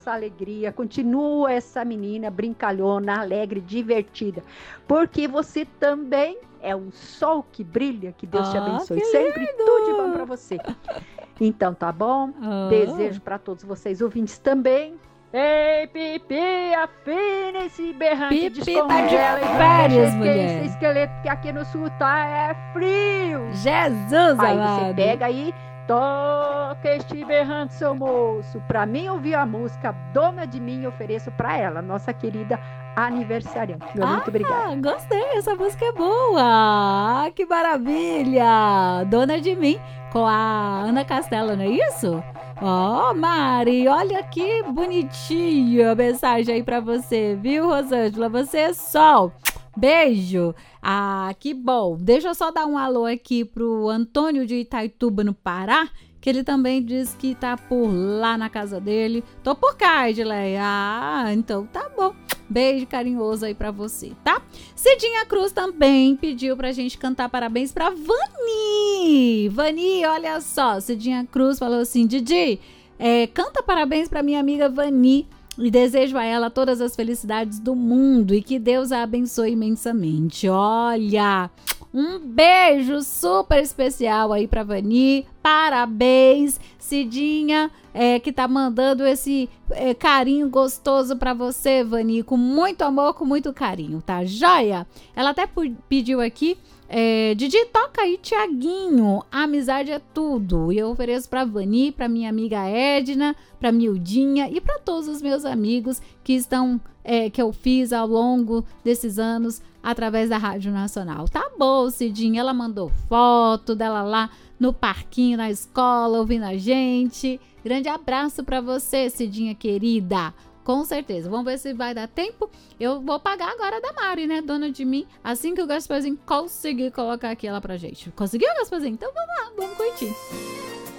essa alegria, continua essa menina brincalhona, alegre, divertida, porque você também é um sol que brilha, que Deus te abençoe Que sempre, lindo! tudo de bom para você. Então, tá bom? Oh. Desejo para todos vocês ouvintes também. Ei, Pipi, afina esse berrante, Pipi tá de descongela e não deixa férias, esse mulher. esqueleto, porque aqui no sul tá frio. Jesus Aí você amado. pega aí, toca este berrante, seu moço. Pra mim ouvir a música Dona de Mim, ofereço pra ela, nossa querida aniversariante. Meu muito obrigada. Gostei, essa música é boa. Que maravilha. Dona de Mim, com a Ana Castela, não é isso? Ó, Mari, olha que bonitinha a mensagem aí pra você, viu, Rosângela? Você é sol. Beijo. Que bom. Deixa eu só dar um alô aqui pro Antônio de Itaituba, no Pará, que ele também diz que tá por lá na casa dele. Tô por cá, Edileia. Então tá bom. Beijo carinhoso aí pra você, tá? Cidinha Cruz também pediu pra gente cantar parabéns pra Vani. Vani, olha só, Cidinha Cruz falou assim, Didi, canta parabéns pra minha amiga Vani e desejo a ela todas as felicidades do mundo e que Deus a abençoe imensamente. Olha, um beijo super especial aí pra Vani, parabéns, Cidinha, que tá mandando esse carinho gostoso pra você, Vani, com muito amor, com muito carinho, tá joia? Ela até pediu aqui, Didi, toca aí, Tiaguinho, amizade é tudo, e eu ofereço pra Vani, pra minha amiga Edna, pra Mildinha e pra todos os meus amigos que estão, que eu fiz ao longo desses anos através da Rádio Nacional. Tá bom, Cidinha, ela mandou foto dela lá no parquinho, na escola, ouvindo a gente. Grande abraço pra você, Cidinha querida. Com certeza. Vamos ver se vai dar tempo. Eu vou pagar agora da Mari, né? Dona de Mim. Assim que o Gasparzinho conseguir colocar aqui ela pra gente. Conseguiu, Gasparzinho? Então vamos lá, vamos curtir.